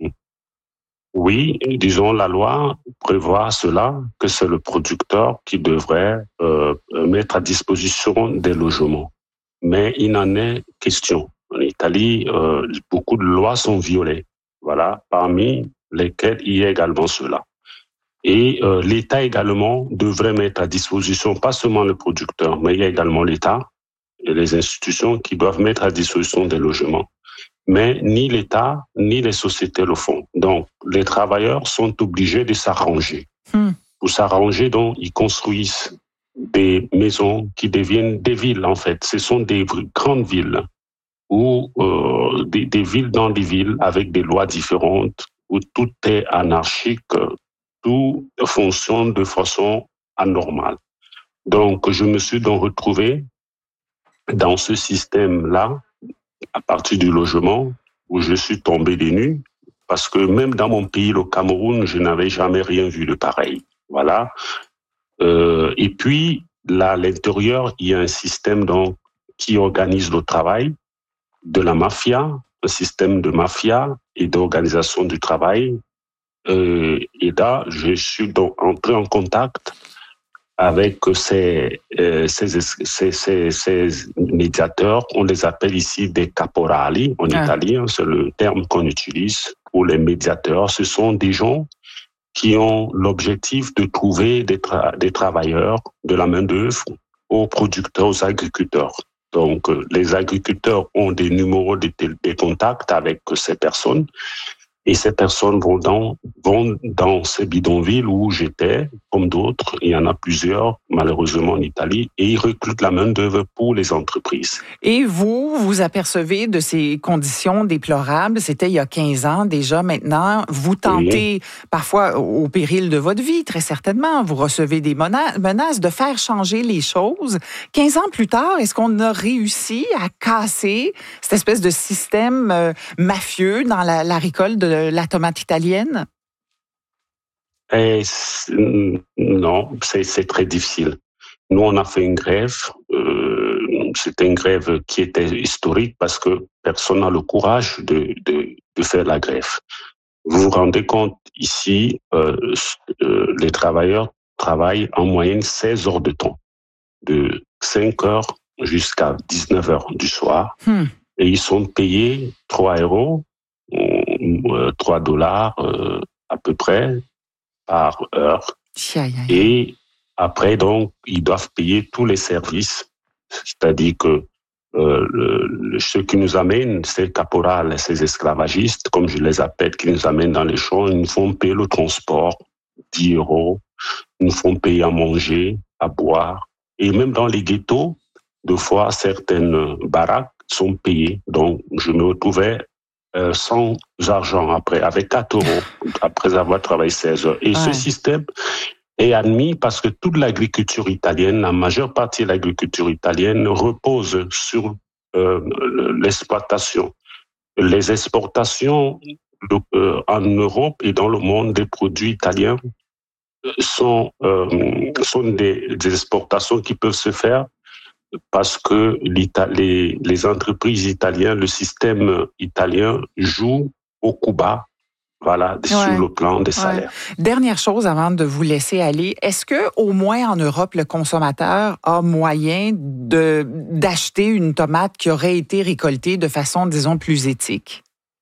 Oui, disons, la loi prévoit cela, que c'est le producteur qui devrait euh, mettre à disposition des logements. Mais il n'en est question. En Italie, euh, beaucoup de lois sont violées. Voilà, parmi lesquelles il y a également cela. Et euh, l'État également devrait mettre à disposition, pas seulement le producteur, mais il y a également l'État et les institutions qui doivent mettre à disposition des logements. Mais ni l'État, ni les sociétés le font. Donc, les travailleurs sont obligés de s'arranger. Hmm. Pour s'arranger, donc, ils construisent des maisons qui deviennent des villes, en fait. Ce sont des grandes villes ou euh, des, des villes dans des villes avec des lois différentes où tout est anarchique, tout fonctionne de façon anormale. Donc, je me suis donc retrouvé dans ce système-là à partir du logement où je suis tombé des nues parce que même dans mon pays, le Cameroun, je n'avais jamais rien vu de pareil. Voilà. Euh, et puis, là, à l'intérieur, il y a un système donc qui organise le travail de la mafia, un système de mafia et d'organisation du travail. Euh, et là, je suis donc entré en contact avec ces, euh, ces, ces, ces, ces médiateurs. On les appelle ici des caporali en ah. italien, c'est le terme qu'on utilise pour les médiateurs. Ce sont des gens qui ont l'objectif de trouver des, tra- des travailleurs, de la main-d'œuvre aux producteurs, aux agriculteurs. Donc, euh, les agriculteurs ont des numéros de, de, de contact avec ces personnes. Et ces personnes vont dans, vont dans ces bidonvilles où j'étais, comme d'autres. Il y en a plusieurs, malheureusement, en Italie. Et ils recrutent la main-d'œuvre pour les entreprises. Et vous, vous apercevez de ces conditions déplorables. C'était il y a quinze ans déjà. Maintenant, vous tentez, oui. parfois au péril de votre vie, très certainement. Vous recevez des menaces de faire changer les choses. quinze ans plus tard, est-ce qu'on a réussi à casser cette espèce de système euh, mafieux dans la, la récolte de la tomate italienne? Et non, c'est, c'est très difficile. Nous, on a fait une grève. Euh, c'était une grève qui était historique parce que personne n'a le courage de, de, de faire la grève. Vous vous rendez compte, ici, euh, euh, les travailleurs travaillent en moyenne seize heures de temps, de cinq heures jusqu'à dix-neuf heures du soir. Hmm. Et ils sont payés trois euros. trois dollars euh, à peu près par heure. Et après, donc, ils doivent payer tous les services. C'est-à-dire que euh, le, le, ceux qui nous amènent, ces caporales, ces esclavagistes, comme je les appelle, qui nous amènent dans les champs, ils nous font payer le transport, dix euros. Ils nous font payer à manger, à boire. Et même dans les ghettos, deux fois, certaines baraques sont payées. Donc, je me retrouvais Euh, sans argent après, avec quatre euros, après avoir travaillé seize heures. Et ouais. ce système est admis parce que toute l'agriculture italienne, la majeure partie de l'agriculture italienne repose sur euh, l'exploitation. Les exportations de, euh, en Europe et dans le monde des produits italiens sont, euh, sont des, des exportations qui peuvent se faire parce que les, les entreprises italiennes, le système italien joue au coup bas, voilà, ouais. sur le plan des salaires. Ouais. Dernière chose avant de vous laisser aller, est-ce que au moins en Europe, le consommateur a moyen de, d'acheter une tomate qui aurait été récoltée de façon, disons, plus éthique?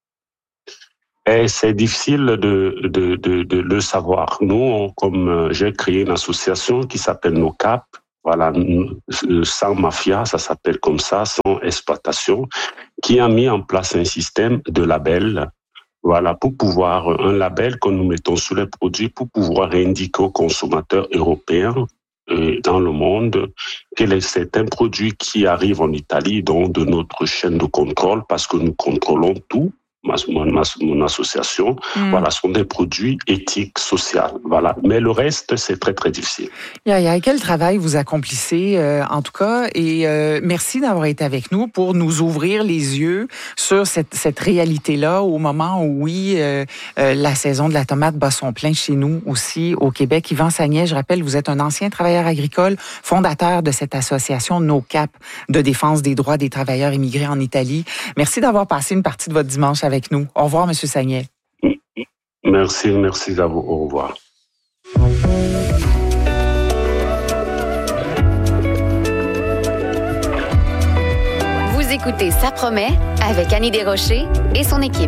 Et c'est difficile de, de, de, de le savoir. Nous, on, comme j'ai créé une association qui s'appelle NoCap, voilà, sans mafia, ça s'appelle comme ça, sans exploitation, qui a mis en place un système de labels, voilà, pour pouvoir, un label que nous mettons sur les produits pour pouvoir indiquer aux consommateurs européens et dans le monde quel est certains produits qui arrivent en Italie, donc de notre chaîne de contrôle, parce que nous contrôlons tout. Ma, ma, mon association, mm. voilà, sont des produits éthiques, sociaux, voilà. Mais le reste, c'est très, très difficile. Yaya, quel travail vous accomplissez, euh, en tout cas, et euh, merci d'avoir été avec nous pour nous ouvrir les yeux sur cette, cette réalité-là au moment où, oui, euh, euh, la saison de la tomate bat son plein chez nous aussi, au Québec. Yvan Sagnet, je rappelle, vous êtes un ancien travailleur agricole, fondateur de cette association NoCap de défense des droits des travailleurs immigrés en Italie. Merci d'avoir passé une partie de votre dimanche avec avec nous. Au revoir, M. Sagnet. Merci, merci à vous. Au revoir. Vous écoutez Ça promet avec Annie Desrochers et son équipe.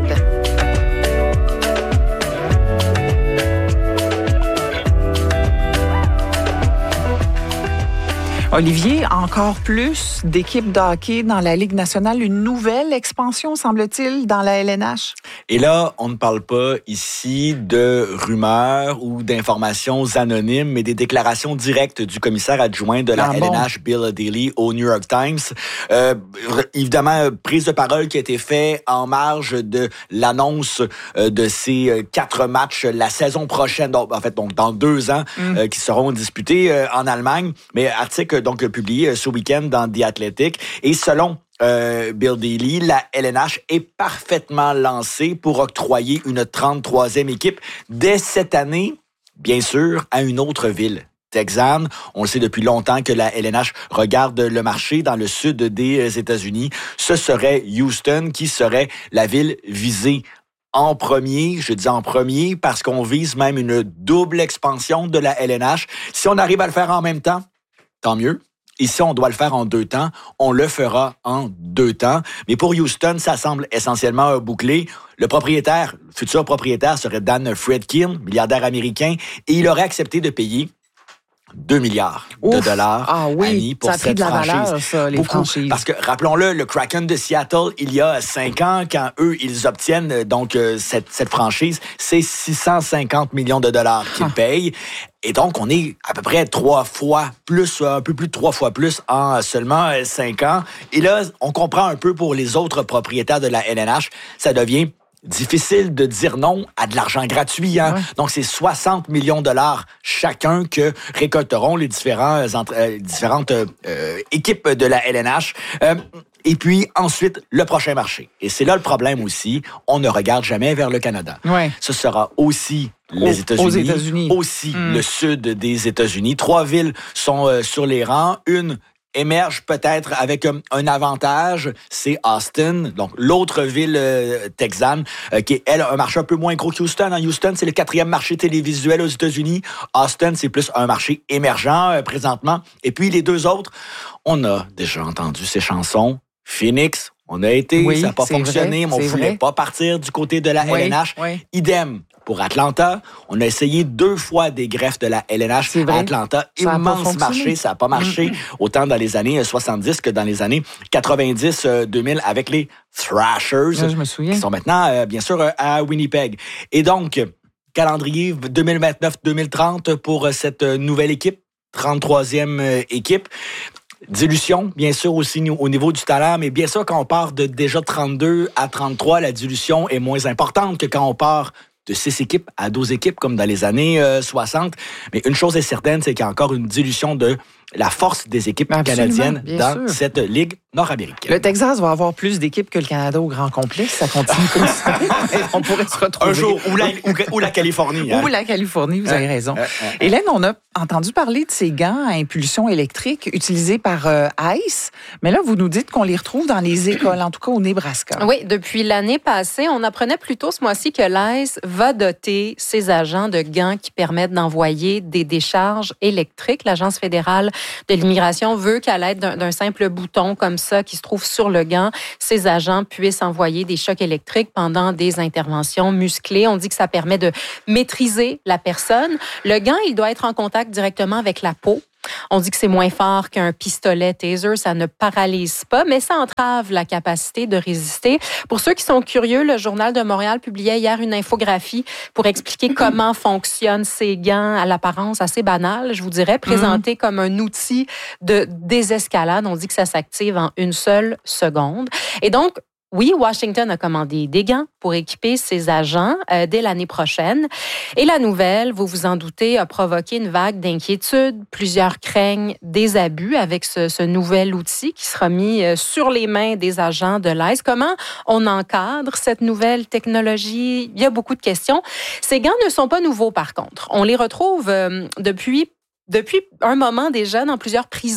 Olivier, encore plus d'équipes de hockey dans la Ligue nationale, une nouvelle expansion, semble-t-il, dans la L N H. Et là, on ne parle pas ici de rumeurs ou d'informations anonymes, mais des déclarations directes du commissaire adjoint de la ah, L N H, bon. Bill Daly, au New York Times. Euh, évidemment, prise de parole qui a été faite en marge de l'annonce de ces quatre matchs la saison prochaine, donc, en fait, donc dans deux ans, mm. euh, qui seront disputés euh, en Allemagne. Mais article donc publié ce week-end dans The Athletic. Et selon euh, Bill Daly, la L N H est parfaitement lancée pour octroyer une trente-troisième équipe dès cette année, bien sûr, à une autre ville. Texan. On le sait depuis longtemps que la L N H regarde le marché dans le sud des États-Unis. Ce serait Houston qui serait la ville visée en premier. Je dis en premier parce qu'on vise même une double expansion de la L N H. Si on arrive à le faire en même temps, tant mieux. Ici, on doit le faire en deux temps. On le fera en deux temps. Mais pour Houston, ça semble essentiellement bouclé. Le propriétaire, le futur propriétaire serait Dan Fredkin, milliardaire américain, et il aurait accepté de payer deux milliards Ouf. de dollars ah oui, Annie, pour ça a pris cette de la franchise. Valeur, ça, les Beaucoup, franchises. parce que, rappelons-le, le Kraken de Seattle, il y a cinq ans, quand eux, ils obtiennent donc euh, cette, cette franchise, c'est six cent cinquante millions de dollars qu'ils ah. payent. Et donc, on est à peu près trois fois plus, un peu plus de trois fois plus en seulement cinq ans. Et là, on comprend un peu pour les autres propriétaires de la L N H, ça devient difficile de dire non à de l'argent gratuit. Hein? Ouais. Donc, c'est soixante millions de dollars chacun que récolteront les différents, euh, différentes euh, équipes de la L N H. Euh, Et puis, ensuite, le prochain marché. Et c'est là le problème aussi. On ne regarde jamais vers le Canada. Ouais. Ce sera aussi les États-Unis, aux États-Unis. aussi mm. le sud des États-Unis. Trois villes sont euh, sur les rangs. Une émerge peut-être avec um, un avantage, c'est Austin, donc l'autre ville euh, texane, euh, qui est, elle, un marché un peu moins gros que Houston. En Houston, c'est le quatrième marché télévisuel aux États-Unis. Austin, c'est plus un marché émergent euh, présentement. Et puis, les deux autres, on a déjà entendu ces chansons. Phoenix, on a été, oui, ça n'a pas fonctionné, vrai, mais on ne voulait vrai. pas partir du côté de la oui, L N H. Oui. Idem pour Atlanta. On a essayé deux fois des greffes de la L N H à Atlanta. Ça Immense marché, ça n'a pas marché, mm-hmm. autant dans les années soixante-dix que dans les années quatre-vingt-dix deux mille avec les Thrashers, là, je me souviens. qui sont maintenant, euh, bien sûr, à Winnipeg. Et donc, calendrier deux mille vingt-neuf deux mille trente pour cette nouvelle équipe, trente-troisième équipe. Dilution, bien sûr, aussi au niveau du talent, mais bien sûr, quand on part de déjà trente-deux à trente-trois, la dilution est moins importante que quand on part de six équipes à douze équipes, comme dans les années euh, soixante. Mais une chose est certaine, c'est qu'il y a encore une dilution de la force des équipes Absolument, canadiennes dans sûr. cette Ligue nord-américaine. Le Texas va avoir plus d'équipes que le Canada au grand complet, si ça continue comme ça. On pourrait se retrouver. Un jour, ou la, ou, ou la Californie. Hein? Ou la Californie, vous avez raison. Hélène, on a entendu parler de ces gants à impulsion électrique utilisés par euh, ICE, mais là, vous nous dites qu'on les retrouve dans les écoles, en tout cas au Nebraska. Oui, depuis l'année passée, on apprenait plutôt ce mois-ci que l'I C E va doter ses agents de gants qui permettent d'envoyer des décharges électriques. L'Agence fédérale de l'immigration veut qu'à l'aide d'un, d'un simple bouton comme ça qui se trouve sur le gant, ses agents puissent envoyer des chocs électriques pendant des interventions musclées. On dit que ça permet de maîtriser la personne. Le gant, il doit être en contact directement avec la peau. On dit que c'est moins fort qu'un pistolet taser, ça ne paralyse pas, mais ça entrave la capacité de résister. Pour ceux qui sont curieux, le Journal de Montréal publiait hier une infographie pour expliquer comment fonctionnent ces gants à l'apparence assez banale, je vous dirais, présentés mmh. comme un outil de désescalade. On dit que ça s'active en une seule seconde. Et donc, oui, Washington a commandé des gants pour équiper ses agents euh, dès l'année prochaine. Et la nouvelle, vous vous en doutez, a provoqué une vague d'inquiétude. Plusieurs craignent des abus avec ce, ce nouvel outil qui sera mis euh, sur les mains des agents de l'I C E. Comment on encadre cette nouvelle technologie? Il y a beaucoup de questions. Ces gants ne sont pas nouveaux, par contre. On les retrouve euh, depuis... Depuis un moment déjà dans plusieurs prisons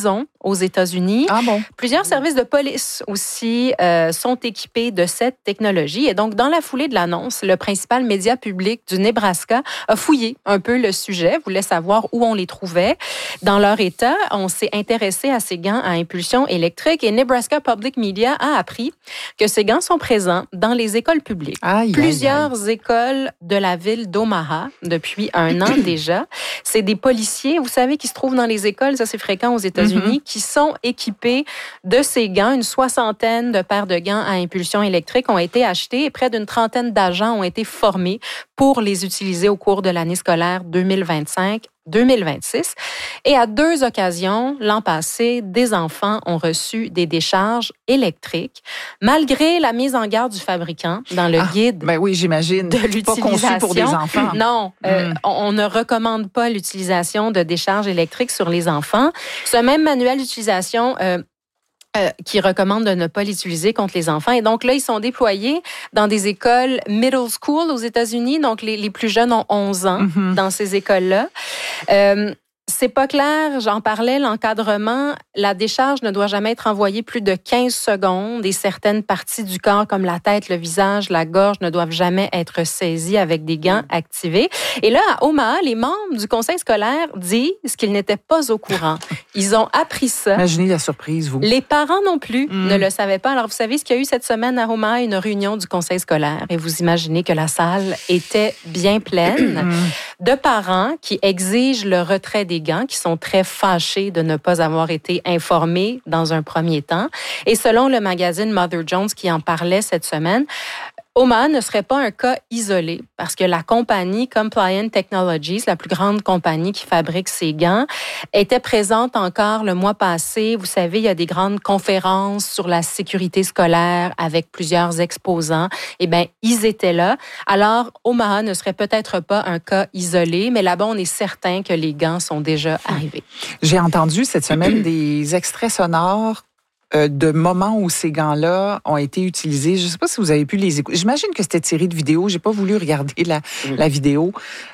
aux États-Unis. Ah bon? Plusieurs services de police aussi euh, sont équipés de cette technologie. Et donc, dans la foulée de l'annonce, le principal média public du Nebraska a fouillé un peu le sujet, voulait savoir où on les trouvait. Dans leur État, on s'est intéressé à ces gants à impulsion électrique et Nebraska Public Media a appris que ces gants sont présents dans les écoles publiques. Aïe, Plusieurs aïe, aïe. écoles de la ville d'Omaha depuis un an déjà. C'est des policiers, vous savez, qui se trouvent dans les écoles, ça c'est fréquent aux États-Unis, mm-hmm. qui sont équipés de ces gants. Une soixantaine de paires de gants à impulsion électrique ont été achetés et près d'une trentaine d'agents ont été formés pour les utiliser au cours de l'année scolaire deux mille vingt-cinq deux mille vingt-six. Et à deux occasions, l'an passé, des enfants ont reçu des décharges électriques, malgré la mise en garde du fabricant dans le ah, guide ben oui, j'imagine. de l'utilisation. Pas conçu pour des enfants. Non, mm. euh, on, on ne recommande pas l'utilisation de décharges électriques sur les enfants. Ce même manuel d'utilisation euh, Euh, qui recommandent de ne pas l'utiliser contre les enfants. Et donc là, ils sont déployés dans des écoles middle school aux États-Unis. Donc, les, les plus jeunes ont onze ans mm-hmm. dans ces écoles-là. Euh, C'est pas clair, j'en parlais, l'encadrement, la décharge ne doit jamais être envoyée plus de quinze secondes et certaines parties du corps comme la tête, le visage, la gorge ne doivent jamais être saisies avec des gants activés. Et là, à Omaha, les membres du conseil scolaire disent qu'ils n'étaient pas au courant. Ils ont appris ça. Imaginez la surprise, vous. Les parents non plus mm. ne le savaient pas. Alors, vous savez ce qu'il y a eu cette semaine à Omaha, une réunion du conseil scolaire et vous imaginez que la salle était bien pleine mm. de parents qui exigent le retrait des gants, qui sont très fâchés de ne pas avoir été informés dans un premier temps. Et selon le magazine Mother Jones qui en parlait cette semaine, Omaha ne serait pas un cas isolé parce que la compagnie Compliant Technologies, la plus grande compagnie qui fabrique ces gants, était présente encore le mois passé. Vous savez, il y a des grandes conférences sur la sécurité scolaire avec plusieurs exposants. Eh bien, ils étaient là. Alors, Omaha ne serait peut-être pas un cas isolé, mais là-bas, on est certain que les gants sont déjà arrivés. J'ai entendu cette semaine des extraits sonores Euh, de moments où ces gants-là ont été utilisés. Je ne sais pas si vous avez pu les écouter. J'imagine que c'était tiré de vidéo. J'ai pas voulu regarder la, mmh. la vidéo.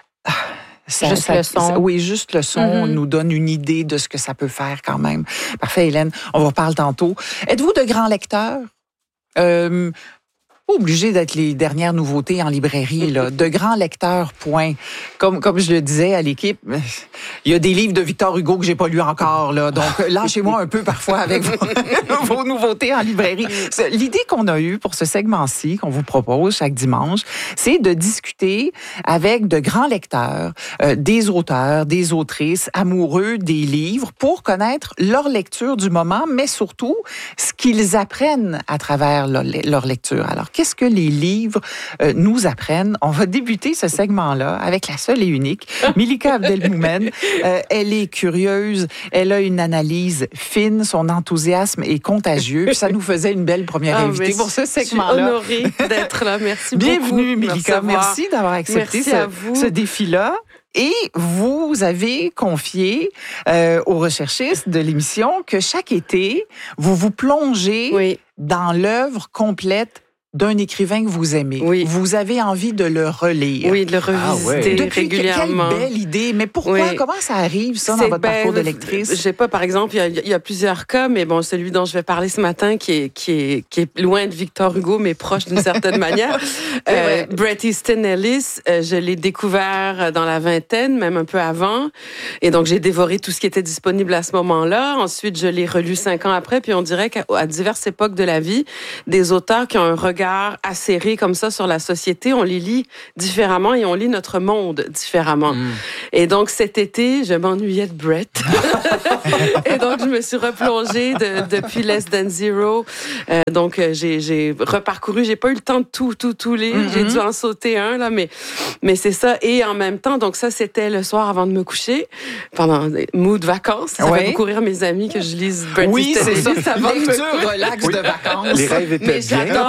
Ça, juste ça, le son. Ça, oui, juste le son mm-hmm. nous donne une idée de ce que ça peut faire quand même. Parfait, Hélène. On vous reparle tantôt. Êtes-vous de grands lecteurs? Euh, Pas obligé d'être les dernières nouveautés en librairie, là. De grands lecteurs, point. Comme, comme je le disais à l'équipe, il y a des livres de Victor Hugo que j'ai pas lus encore, là. Donc, lâchez-moi un peu parfois avec vos, vos nouveautés en librairie. L'idée qu'on a eue pour ce segment-ci, qu'on vous propose chaque dimanche, c'est de discuter avec de grands lecteurs, euh, des auteurs, des autrices amoureux des livres pour connaître leur lecture du moment, mais surtout ce qu'ils apprennent à travers leur, leur lecture. Alors, qu'est-ce que les livres euh, nous apprennent? On va débuter ce segment-là avec la seule et unique Milika Abdelmoumen. Euh, elle est curieuse, elle a une analyse fine, son enthousiasme est contagieux. Puis ça nous faisait une belle première ah, invitée pour ce segment-là. Je suis honorée d'être là. Merci Bienvenue, beaucoup. Bienvenue, Milika. Merci, Merci d'avoir accepté Merci ce, ce défi-là. Et vous avez confié euh, aux recherchistes de l'émission que chaque été, vous vous plongez oui. dans l'œuvre complète d'un écrivain que vous aimez. Oui. Vous avez envie de le relire. Oui, de le revisiter ah ouais. régulièrement. Quelle belle idée. Mais pourquoi? Oui. Comment ça arrive, ça, dans votre ben, parcours de lectrice? Je sais pas, par exemple, il y, a, il y a plusieurs cas, mais bon, celui dont je vais parler ce matin, qui est, qui est, qui est loin de Victor Hugo, mais proche d'une certaine manière. Euh, Bret Easton Ellis, euh, je l'ai découvert dans la vingtaine, même un peu avant. Et donc, j'ai dévoré tout ce qui était disponible à ce moment-là. Ensuite, je l'ai relu cinq ans après, puis on dirait qu'à à diverses époques de la vie, des auteurs qui ont un regard acéré comme ça sur la société, on les lit différemment et on lit notre monde différemment. Mm. Et donc, cet été, je m'ennuyais de Bret. Et donc, je me suis replongée de, depuis Less Than Zero. Euh, donc, j'ai, j'ai reparcouru, j'ai pas eu le temps de tout, tout, tout lire. Mm-hmm. J'ai dû en sauter un, là, mais, mais c'est ça. Et en même temps, donc ça, c'était le soir avant de me coucher, pendant des mood vacances. Ça ouais. fait beaucoup rire mes amis que je lise Bret Oui, Easton c'est Ellis ça. Lecture relax oui. de vacances. Les rêves étaient mais bien. J'adore,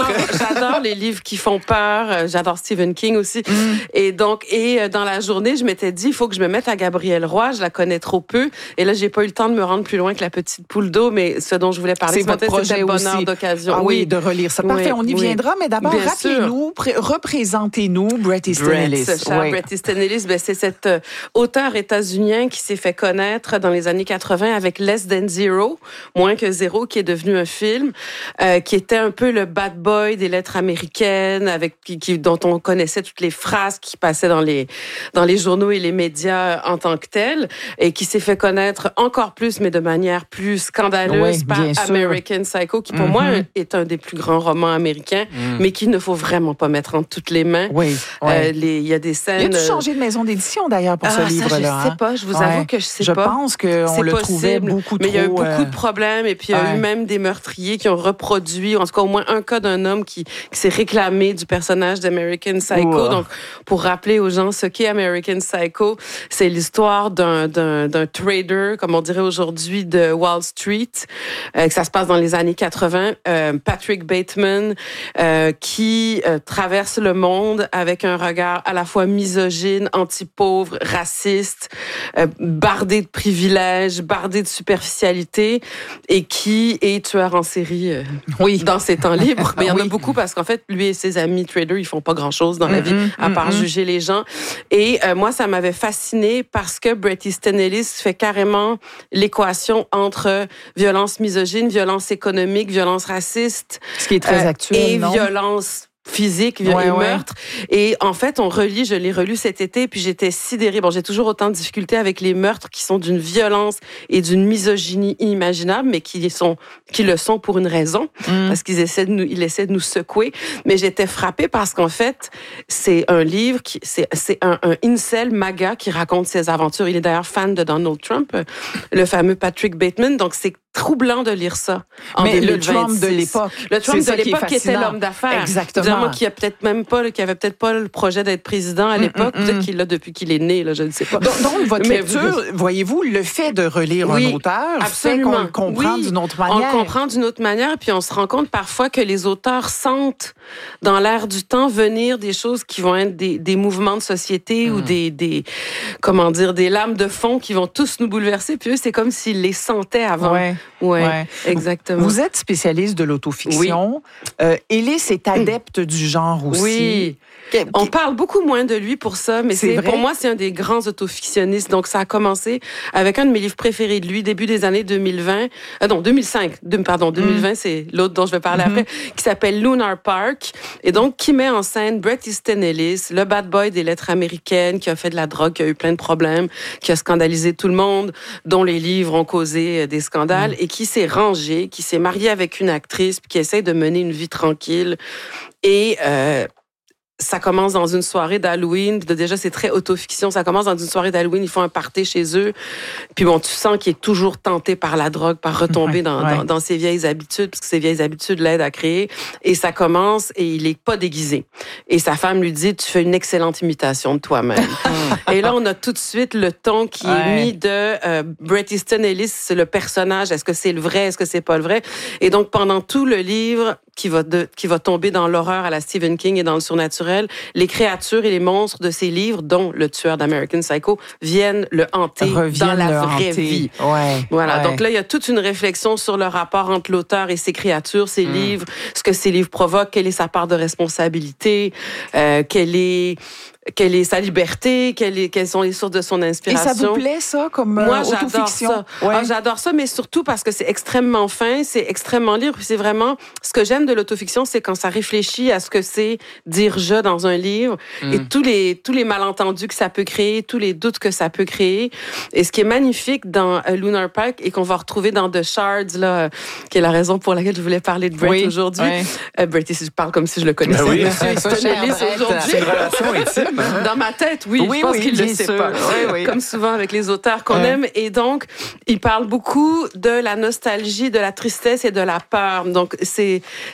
j'adore les livres qui font peur. J'adore Stephen King aussi. Mm. Et donc, et dans la journée, je m'étais dit, il faut que je me mette à Gabrielle Roy. Je la connais trop peu. Et là, j'ai pas eu le temps de me rendre plus loin que La Petite Poule d'eau, mais ce dont je voulais parler ce matin, c'était le bonheur d'occasion. Ah oui, de relire ça. Parfait, oui, on y oui. viendra, mais d'abord, Bien rappelez-nous, pré- représentez-nous Bret Easton Ellis. Cher oui. Bret Easton Ellis, ben, c'est cet euh, auteur états-unien qui s'est fait connaître dans les années quatre-vingts avec Less Than Zero, Moins que zéro, qui est devenu un film, euh, qui était un peu le bad boy des lettres américaines, avec qui, qui, dont on connaissait toutes les phrases qui passaient dans les, dans les journaux et les médias en tant que tels, et qui s'est fait connaître encore plus, mais de manière plus scandaleuse, oui, par American Psycho, qui pour mm-hmm. moi est un des plus grands romans américains, mm. mais qu'il ne faut vraiment pas mettre entre toutes les mains. Oui, oui. Euh, les, il y a des scènes... Il a tout changé de maison d'édition, d'ailleurs, pour ah, ce livre-là. Je ne sais hein? pas, je vous ouais. avoue que je sais je pas. Je pense qu'on le possible, trouvait beaucoup mais trop... Mais il y a eu beaucoup euh... de problèmes, et puis il y a ouais. eu même des meurtriers qui ont reproduit, en tout cas au moins un cas d'un homme qui, qui s'est réclamé du personnage d'American Psycho. Ouah. Donc, pour rappeler aux gens ce qu'est American Psycho, c'est l'histoire d'un, d'un, d'un trader, comme on dirait aujourd'hui, de Wall Street, euh, que ça se passe dans les années quatre-vingts, euh, Patrick Bateman, euh, qui euh, traverse le monde avec un regard à la fois misogyne, anti-pauvre, raciste, euh, bardé de privilèges, bardé de superficialité, et qui est tueur en série euh, oui. dans ses temps libres. Mais il y en oui. a beaucoup parce qu'en fait, lui et ses amis traders, ils font pas grand-chose dans la vie, mm-hmm, à part mm-hmm. juger les gens. Et euh, moi, ça m'avait fasciné parce que Bret Easton Ellis fait carrément l'équation entre violence misogyne, violence économique, violence raciste. Ce qui est très euh, actuel, et non? violence physique ouais, et meurtre. Ouais. Et en fait, on relit, je l'ai relu cet été, puis j'étais sidérée. Bon, j'ai toujours autant de difficultés avec les meurtres qui sont d'une violence et d'une misogynie inimaginable, mais qui sont, qui le sont pour une raison, mm. parce qu'ils essaient de nous, ils essaient de nous secouer. Mais j'étais frappée parce qu'en fait, c'est un livre qui, c'est, c'est un, un incel MAGA qui raconte ses aventures. Il est d'ailleurs fan de Donald Trump, le fameux Patrick Bateman. Donc, c'est troublant de lire ça en mais deux mille vingt-six. Le Trump de l'époque. Le Trump c'est de l'époque qui, qui était l'homme d'affaires. Exactement. Évidemment, qui a peut-être même pas, qui avait peut-être pas le projet d'être président à l'époque. Mm, mm, peut-être qu'il l'a depuis qu'il est né, là, je ne sais pas. Donc, donc votre mais lecture, vous... voyez-vous, le fait de relire oui, un auteur absolument. Fait qu'on le comprend oui, d'une autre manière. On le comprend d'une autre manière, puis on se rend compte parfois que les auteurs sentent dans l'air du temps venir des choses qui vont être des, des mouvements de société mm. ou des, des, comment dire, des lames de fond qui vont tous nous bouleverser. Puis eux, c'est comme s'ils les sentaient avant. Ouais. Ouais. ouais. Exactement. Vous êtes spécialiste de l'autofiction. Oui. Euh, Ellis est adepte du genre aussi. Oui. On parle beaucoup moins de lui pour ça, mais c'est, c'est pour moi, c'est un des grands autofictionnistes. Donc, ça a commencé avec un de mes livres préférés de lui, début des années deux mille vingt. Euh, non, deux mille cinq. De, pardon, deux mille vingt, mm. c'est l'autre dont je vais parler mm-hmm. après, qui s'appelle Lunar Park. Et donc, qui met en scène Bret Easton Ellis, le bad boy des lettres américaines, qui a fait de la drogue, qui a eu plein de problèmes, qui a scandalisé tout le monde, dont les livres ont causé des scandales, mm. et qui s'est rangé, qui s'est marié avec une actrice, puis qui essaie de mener une vie tranquille. Et... Euh, ça commence dans une soirée d'Halloween. Déjà, c'est très autofiction. Ça commence dans une soirée d'Halloween. Ils font un party chez eux. Puis bon, tu sens qu'il est toujours tenté par la drogue, par retomber ouais, dans, ouais. dans, dans ses vieilles habitudes, parce que ses vieilles habitudes l'aident à créer. Et ça commence et il est pas déguisé. Et sa femme lui dit, tu fais une excellente imitation de toi-même. Et là, on a tout de suite le ton qui ouais. est mis de euh, Bret Easton Ellis, c'est le personnage. Est-ce que c'est le vrai? Est-ce que c'est pas le vrai? Et donc, pendant tout le livre, qui va, de, qui va tomber dans l'horreur à la Stephen King et dans le surnaturel, les créatures et les monstres de ses livres, dont le tueur d'American Psycho, viennent le hanter Reviennent dans la vraie hanter. vie. Ouais, voilà. Ouais. Donc là, il y a toute une réflexion sur le rapport entre l'auteur et ses créatures, ses mm. livres, ce que ces livres provoquent, quelle est sa part de responsabilité, euh, quelle est... Quelle est sa liberté, quelle est, quelles sont les sources de son inspiration. Et ça vous plaît, ça, comme euh, Moi, autofiction? j'adore ça. Ouais. Ah, j'adore ça, mais surtout parce que c'est extrêmement fin, c'est extrêmement libre. C'est vraiment... Ce que j'aime de l'autofiction, c'est quand ça réfléchit à ce que c'est dire « je » dans un livre mm. et tous les, tous les malentendus que ça peut créer, tous les doutes que ça peut créer. Et ce qui est magnifique dans uh, Lunar Park et qu'on va retrouver dans The Shards, là, qui est la raison pour laquelle je voulais parler de Bret oui. aujourd'hui. Oui. Uh, Bret, je parle comme si je le connaissais. Ben oui. C'est, c'est, c'est une relation intime. Dans ma tête, oui, oui je pense oui, qu'il ne le sait sûr. pas. Oui, oui. Comme souvent avec les auteurs qu'on ouais. aime. Et donc, il parle beaucoup de la nostalgie, de la tristesse et de la peur. Donc, c'est,